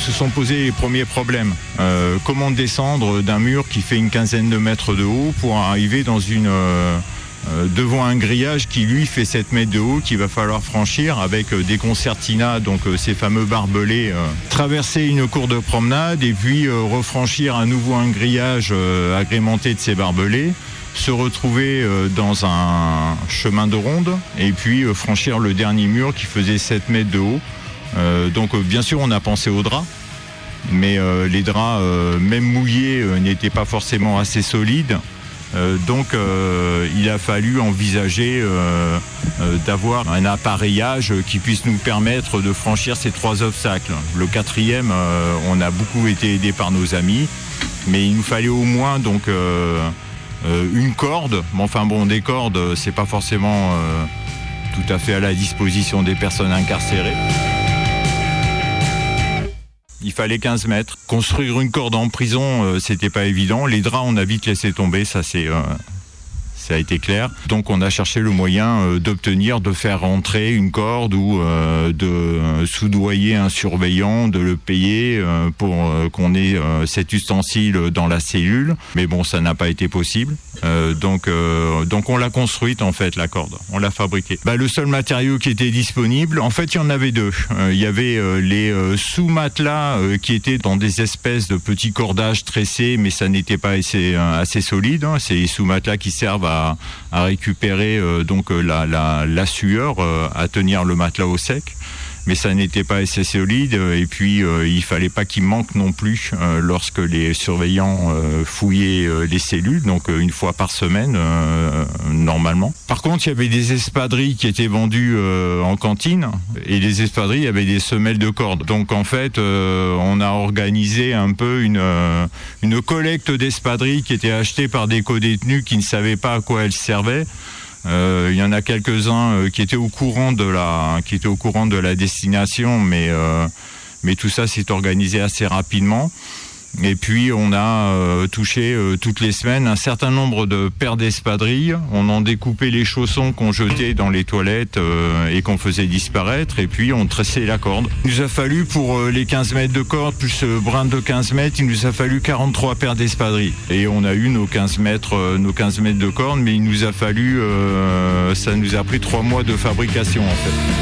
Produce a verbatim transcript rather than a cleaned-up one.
se sont posés les premiers problèmes. Euh, comment descendre d'un mur qui fait une quinzaine de mètres de haut pour arriver dans une... Euh, Euh, devant un grillage qui lui fait sept mètres de haut qu'il va falloir franchir avec euh, des concertinas, donc euh, ces fameux barbelés, euh, traverser une cour de promenade et puis euh, refranchir à nouveau un grillage euh, agrémenté de ces barbelés, se retrouver euh, dans un chemin de ronde et puis euh, franchir le dernier mur qui faisait sept mètres de haut. Euh, donc euh, bien sûr on a pensé aux draps, mais euh, les draps euh, même mouillés euh, n'étaient pas forcément assez solides. Euh, donc euh, il a fallu envisager euh, euh, d'avoir un appareillage qui puisse nous permettre de franchir ces trois obstacles. Le quatrième, euh, on a beaucoup été aidé par nos amis, mais il nous fallait au moins donc euh, euh, une corde. Mais enfin bon, des cordes, c'est pas forcément euh, tout à fait à la disposition des personnes incarcérées. Il fallait quinze mètres. Construire une corde en prison, euh, c'était pas évident. Les draps, on a vite laissé tomber, ça c'est... Euh Ça a été clair. Donc on a cherché le moyen euh, d'obtenir, de faire rentrer une corde ou euh, de soudoyer un surveillant, de le payer euh, pour euh, qu'on ait euh, cet ustensile dans la cellule. Mais bon, ça n'a pas été possible. Euh, donc, euh, donc on l'a construite en fait, la corde. On l'a fabriquée. Bah, le seul matériau qui était disponible, en fait il y en avait deux. Euh, il y avait euh, les euh, sous-matelas euh, qui étaient dans des espèces de petits cordages tressés, mais ça n'était pas assez, euh, assez solide. Hein. C'est les sous-matelas qui servent à À, à récupérer euh, donc la, la, la sueur, euh, à tenir le matelas au sec, mais ça n'était pas assez solide et puis euh, il fallait pas qu'il manque non plus euh, lorsque les surveillants euh, fouillaient euh, les cellules, donc euh, une fois par semaine euh, normalement. Par contre, il y avait des espadrilles qui étaient vendues euh, en cantine et les espadrilles avaient des semelles de corde. Donc en fait, euh, on a organisé un peu une euh, une collecte d'espadrilles qui étaient achetées par des codétenus qui ne savaient pas à quoi elles servaient. Euh, il y en a quelques-uns euh, qui étaient au courant de la, qui étaient au courant de la destination, mais euh, mais tout ça s'est organisé assez rapidement. Et puis on a euh, touché euh, toutes les semaines un certain nombre de paires d'espadrilles. On en découpait les chaussons qu'on jetait dans les toilettes euh, et qu'on faisait disparaître. Et puis on tressait la corde. Il nous a fallu pour euh, les quinze mètres de corde plus ce brin de quinze mètres, il nous a fallu quarante-trois paires d'espadrilles. Et on a eu nos quinze mètres, euh, nos quinze mètres de corde, mais il nous a fallu, euh, ça nous a pris trois mois de fabrication en fait.